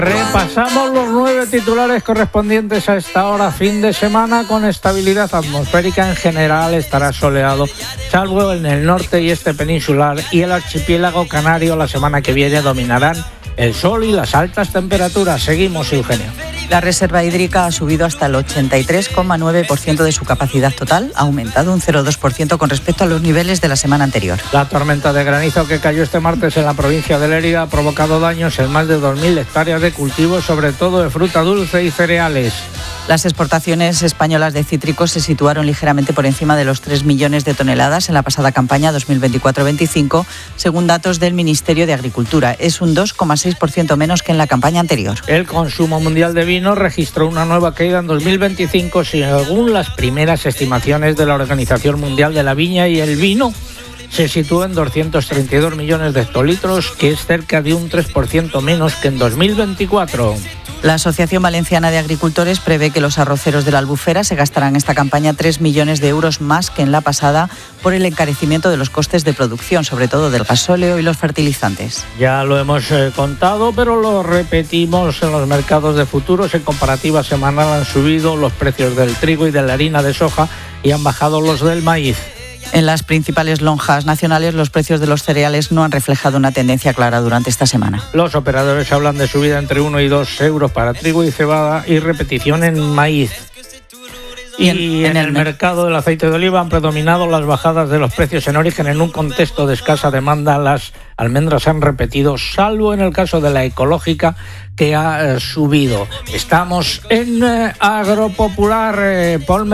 Repasamos los 9 titulares correspondientes a esta hora. Fin de semana con estabilidad atmosférica. En general estará soleado, salvo en el norte y este peninsular, y el archipiélago canario. La semana que viene dominarán el sol y las altas temperaturas. Seguimos, Eugenio. La reserva hídrica ha subido hasta el 83,9% de su capacidad total, ha aumentado un 0,2% con respecto a los niveles de la semana anterior. La tormenta de granizo que cayó este martes en la provincia de Lérida ha provocado daños en más de 2.000 hectáreas de cultivos, sobre todo de fruta dulce y cereales. Las exportaciones españolas de cítricos se situaron ligeramente por encima de los 3 millones de toneladas en la pasada campaña 2024-25, según datos del Ministerio de Agricultura. Es un 2,6% menos que en la campaña anterior. El consumo mundial de vino registró una nueva caída en 2025, según las primeras estimaciones de la Organización Mundial de la Viña y el Vino. Se sitúa en 232 millones de hectolitros, que es cerca de un 3% menos que en 2024. La Asociación Valenciana de Agricultores prevé que los arroceros de la Albufera se gastarán esta campaña 3 millones de euros más que en la pasada por el encarecimiento de los costes de producción, sobre todo del gasóleo y los fertilizantes. Ya lo hemos contado, pero lo repetimos. En los mercados de futuros, en comparativa semanal, han subido los precios del trigo y de la harina de soja y han bajado los del maíz. En las principales lonjas nacionales, los precios de los cereales no han reflejado una tendencia clara durante esta semana. Los operadores hablan de subida entre 1 y 2 euros para trigo y cebada y repetición en maíz. Y en el mercado del aceite de oliva han predominado las bajadas de los precios en origen. En un contexto de escasa demanda, las almendras han repetido, salvo en el caso de la ecológica, que ha subido. Estamos en Agropopular.